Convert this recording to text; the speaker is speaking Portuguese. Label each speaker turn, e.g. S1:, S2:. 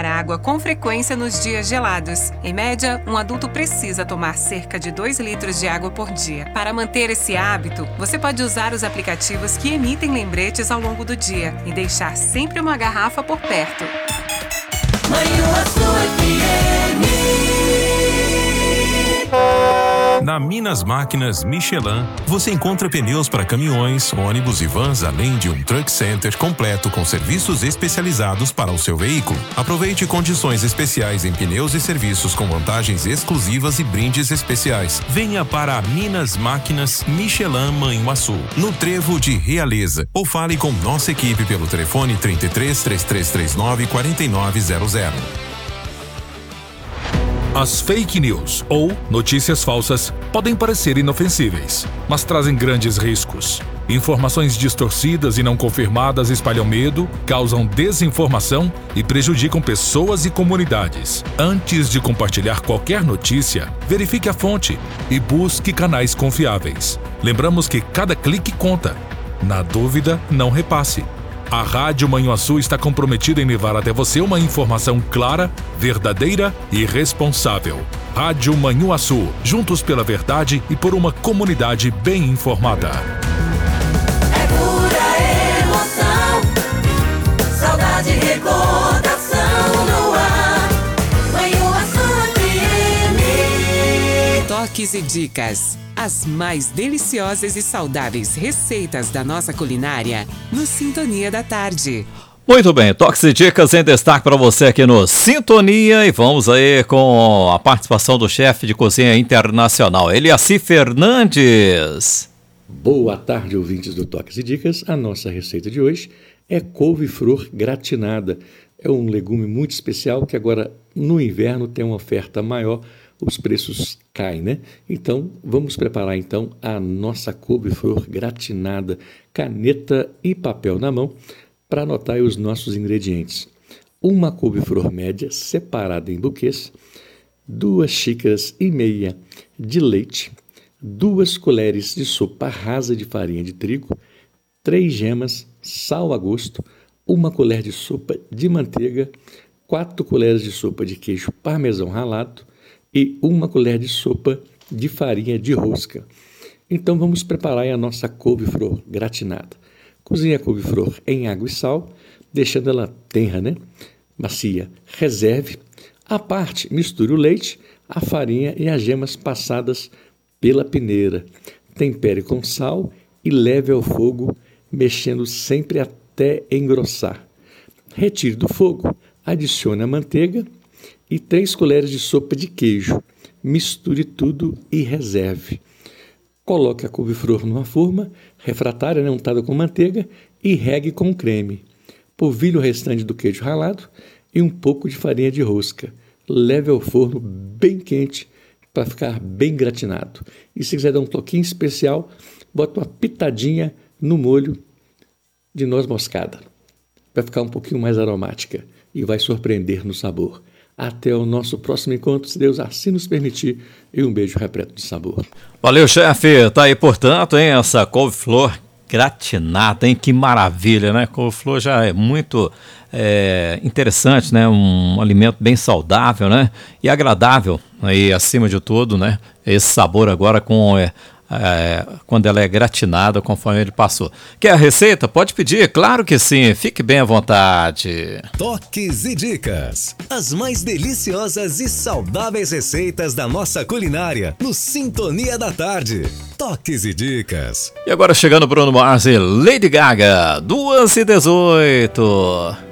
S1: tomar água com frequência nos dias gelados. Em média, um adulto precisa tomar cerca de 2 litros de água por dia. Para manter esse hábito, você pode usar os aplicativos que emitem lembretes ao longo do dia e deixar sempre uma garrafa por perto.
S2: Manhuaçu FM.
S3: Na Minas Máquinas Michelin, você encontra pneus para caminhões, ônibus e vans, além de um truck center completo com serviços especializados para o seu veículo. Aproveite condições especiais em pneus e serviços com vantagens exclusivas e brindes especiais. Venha para a Minas Máquinas Michelin Manhuaçu, no Trevo de Realeza, ou fale com nossa equipe pelo telefone 33 3339 4900.
S4: As fake news, ou notícias falsas, podem parecer inofensíveis, mas trazem grandes riscos. Informações distorcidas e não confirmadas espalham medo, causam desinformação e prejudicam pessoas e comunidades. Antes de compartilhar qualquer notícia, verifique a fonte e busque canais confiáveis. Lembramos que cada clique conta. Na dúvida, não repasse. A Rádio Manhuaçu está comprometida em levar até você uma informação clara, verdadeira e responsável. Rádio Manhuaçu, juntos pela verdade e por uma comunidade bem informada.
S2: É pura emoção, saudade e recordação no ar. Manhuaçu FM.
S1: Toques e dicas. As mais deliciosas e saudáveis receitas da nossa culinária no Sintonia da Tarde.
S5: Muito bem, toques e dicas em destaque para você aqui no Sintonia, e vamos aí com a participação do chefe de cozinha internacional, Eliaci Fernandes.
S6: Boa tarde, ouvintes do Toques e Dicas. A nossa receita de hoje é couve-flor gratinada. É um legume muito especial que agora no inverno tem uma oferta maior. Os preços caem, né? Então, vamos preparar então a nossa couve-flor gratinada, caneta e papel na mão para anotar aí os nossos ingredientes. Uma couve-flor média separada em buquês, 2 xícaras e meia de leite, 2 colheres de sopa rasa de farinha de trigo, 3 gemas, sal a gosto, 1 colher de sopa de manteiga, 4 colheres de sopa de queijo parmesão ralado, e 1 colher de sopa de farinha de rosca. Então vamos preparar a nossa couve-flor gratinada. Cozinhe a couve-flor em água e sal, deixando ela tenra, né? Macia. Reserve. À parte, misture o leite, a farinha e as gemas passadas pela peneira. Tempere com sal e leve ao fogo, mexendo sempre até engrossar. Retire do fogo, adicione a manteiga e 3 colheres de sopa de queijo. Misture tudo e reserve. Coloque a couve-flor numa forma refratária, untada com manteiga, e regue com creme. Polvilhe o restante do queijo ralado e um pouco de farinha de rosca. Leve ao forno bem quente para ficar bem gratinado. E se quiser dar um toquinho especial, bota uma pitadinha no molho de noz moscada. Vai ficar um pouquinho mais aromática e vai surpreender no sabor. Até o nosso próximo encontro, se Deus assim nos permitir, e um beijo repleto de sabor.
S5: Valeu, chefe. Tá aí, portanto, hein, essa couve-flor gratinada, hein? Que maravilha, né? Couve-flor já é muito interessante, né? Um alimento bem saudável, né? E agradável, aí, acima de tudo, né? Esse sabor agora com... quando ela é gratinada, conforme ele passou. Quer a receita? Pode pedir, claro que sim, fique bem à vontade.
S7: Toques e dicas, as mais deliciosas e saudáveis receitas da nossa culinária, no Sintonia da Tarde. Toques e dicas.
S5: E agora chegando Bruno Mars e Lady Gaga, 2h18.